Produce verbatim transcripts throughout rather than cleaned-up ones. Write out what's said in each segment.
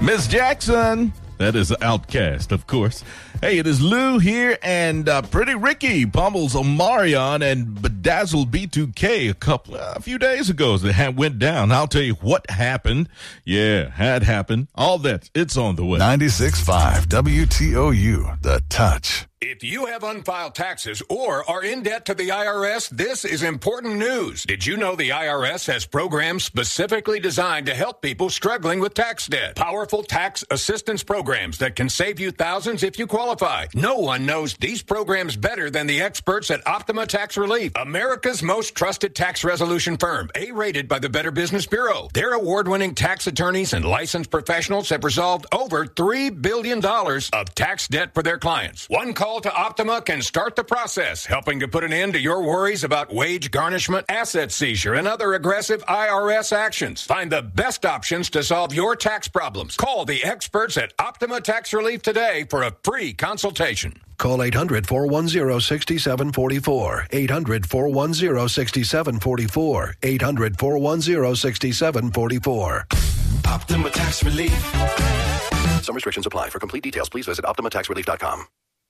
Miss Jackson. That is Outcast, of course. Hey, it is Lou here, and uh, Pretty Ricky pummels Omarion and bedazzled B two K a couple, uh, a few days ago as it had went down. I'll tell you what happened. Yeah, had happened. All that, it's on the way. ninety-six point five W T O U, The Touch. If you have unfiled taxes or are in debt to the I R S, this is important news. Did you know the I R S has programs specifically designed to help people struggling with tax debt? Powerful tax assistance programs that can save you thousands if you qualify. No one knows these programs better than the experts at Optima Tax Relief, America's most trusted tax resolution firm, A-rated by the Better Business Bureau. Their award-winning tax attorneys and licensed professionals have resolved over three billion dollars of tax debt for their clients. One call to Optima can start the process, helping to put an end to your worries about wage garnishment, asset seizure, and other aggressive I R S actions. Find the best options to solve your tax problems. Call the experts at Optima Tax Relief today for a free consultation. Call eight hundred, four one zero, six seven four four. eight hundred, four one zero, six seven four four. eight hundred, four one zero, six seven four four. Optima Tax Relief. Some restrictions apply. For complete details, please visit optima tax relief dot com.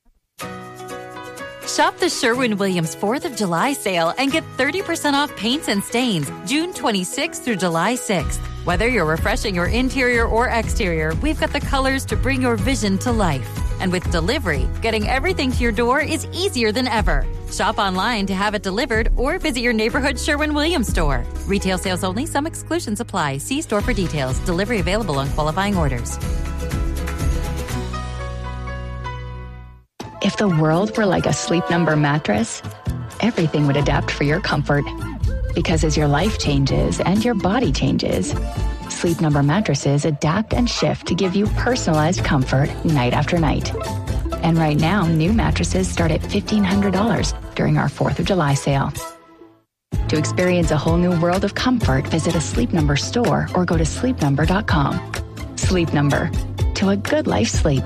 Shop the Sherwin-Williams fourth of July sale and get thirty percent off paints and stains June twenty-sixth through July sixth. Whether you're refreshing your interior or exterior, we've got the colors to bring your vision to life. And with delivery, getting everything to your door is easier than ever. Shop online to have it delivered or visit your neighborhood Sherwin-Williams store. Retail sales only. Some exclusions apply. See store for details. Delivery available on qualifying orders. If the world were like a Sleep Number mattress, everything would adapt for your comfort. Because as your life changes and your body changes, Sleep Number mattresses adapt and shift to give you personalized comfort night after night. And right now, new mattresses start at fifteen hundred dollars during our fourth of July sale. To experience a whole new world of comfort, visit a Sleep Number store or go to sleep number dot com. Sleep Number. To a good life sleep.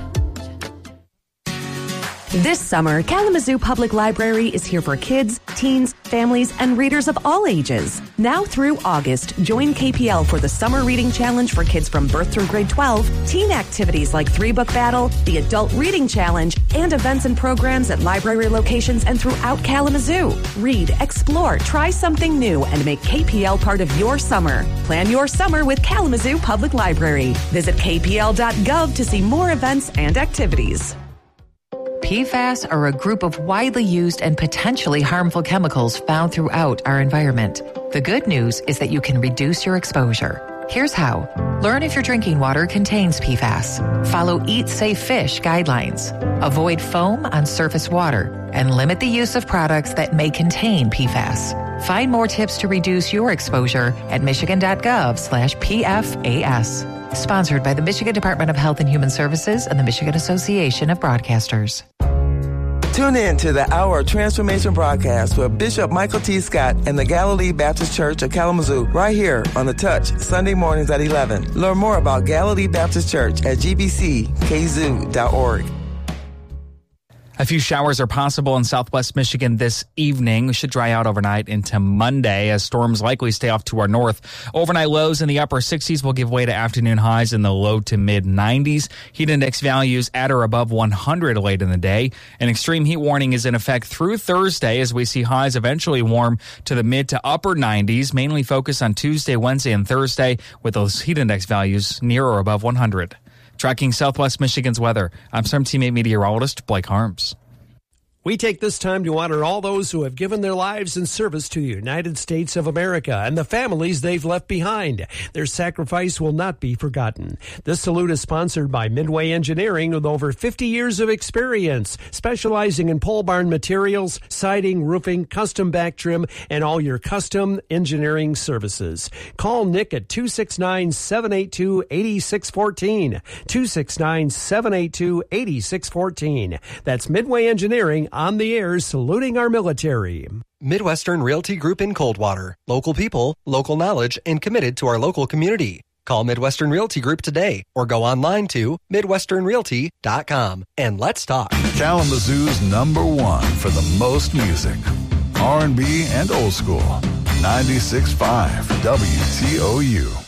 This summer, Kalamazoo Public Library is here for kids, teens, families, and readers of all ages. Now through August, join K P L for the Summer Reading Challenge for kids from birth through grade twelve, teen activities like Three Book Battle, the Adult Reading Challenge, and events and programs at library locations and throughout Kalamazoo. Read, explore, try something new, and make K P L part of your summer. Plan your summer with Kalamazoo Public Library. Visit k p l dot gov to see more events and activities. P FAS are a group of widely used and potentially harmful chemicals found throughout our environment. The good news is that you can reduce your exposure. Here's how. Learn if your drinking water contains P FAS. Follow Eat Safe Fish guidelines. Avoid foam on surface water and limit the use of products that may contain P FAS. Find more tips to reduce your exposure at michigan.gov slash P F A S. Sponsored by the Michigan Department of Health and Human Services and the Michigan Association of Broadcasters. Tune in to the Hour of Transformation broadcast with Bishop Michael T. Scott and the Galilee Baptist Church of Kalamazoo right here on The Touch, Sunday mornings at eleven. Learn more about Galilee Baptist Church at g b c k zoo dot org. A few showers are possible in southwest Michigan this evening. We should dry out overnight into Monday as storms likely stay off to our north. Overnight lows in the upper sixties will give way to afternoon highs in the low to mid nineties. Heat index values at or above one hundred late in the day. An extreme heat warning is in effect through Thursday as we see highs eventually warm to the mid to upper nineties, mainly focused on Tuesday, Wednesday, and Thursday with those heat index values near or above one hundred. Tracking Southwest Michigan's weather, I'm Storm Team eight meteorologist Blake Harms. We take this time to honor all those who have given their lives in service to the United States of America and the families they've left behind. Their sacrifice will not be forgotten. This salute is sponsored by Midway Engineering with over fifty years of experience, specializing in pole barn materials, siding, roofing, custom back trim, and all your custom engineering services. Call Nick at two six nine, seven eight two, eight six one four, two six nine, seven eight two, eight six one four. That's Midway Engineering on the air, saluting our military. Midwestern Realty Group in Coldwater. Local people, local knowledge, and committed to our local community. Call Midwestern Realty Group today or go online to midwestern realty dot com. And let's talk. Kalamazoo's number one for the most music. R and B and old school. ninety-six point five W T O U.